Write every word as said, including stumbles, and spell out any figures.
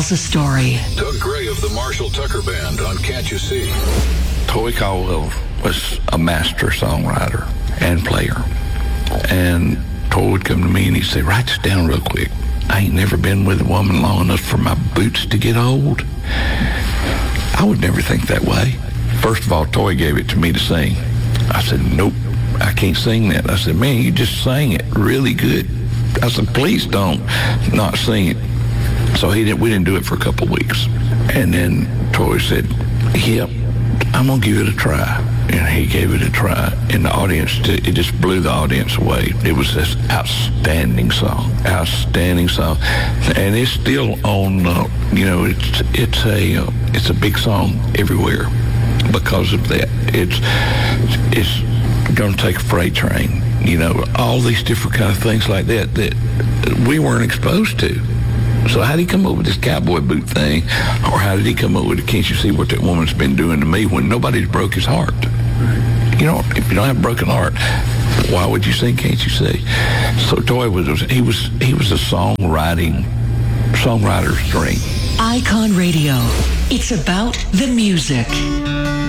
tells a story. Doug Gray of the Marshall Tucker Band on Can't You See? Toy Caldwell was a master songwriter and player. And Toy would come to me and he'd say, write this down real quick. I ain't never been with a woman long enough for my boots to get old. I would never think that way. First of all, Toy gave it to me to sing. I said, nope, I can't sing that. I said, man, you just sang it really good. I said, please don't not sing it. So he didn't, we didn't do it for a couple of weeks. And then Toy said, yep, I'm going to give it a try. And he gave it a try. And the audience, it just blew the audience away. It was this outstanding song, outstanding song. And it's still on, uh, you know, it's it's a uh, it's a big song everywhere because of that. It's, it's going to take a freight train, you know, all these different kind of things like that that we weren't exposed to. So how did he come up with this cowboy boot thing? Or how did he come up with it? Can't you see what that woman's been doing to me when nobody's broke his heart? You know, if you don't have a broken heart, why would you sing Can't You See? So Toy was, he was, he was a songwriting, songwriter's dream. Icon Radio. It's about the music.